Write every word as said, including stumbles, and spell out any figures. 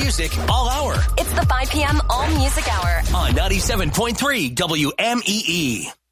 music all hour. It's the five p.m. All Music Hour On ninety-seven point three W M E E.